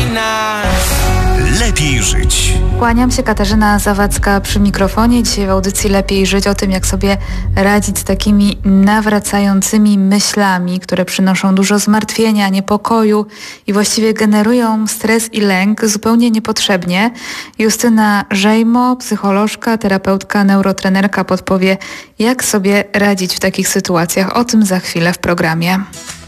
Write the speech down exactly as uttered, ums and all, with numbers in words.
Lepiej żyć. Kłaniam się, Katarzyna Zawadzka przy mikrofonie. Dzisiaj w audycji Lepiej żyć o tym, jak sobie radzić z takimi nawracającymi myślami, które przynoszą dużo zmartwienia, niepokoju i właściwie generują stres i lęk zupełnie niepotrzebnie. Justyna Żejmo, psycholożka, terapeutka, neurotrenerka podpowie, jak sobie radzić w takich sytuacjach. O tym za chwilę w programie.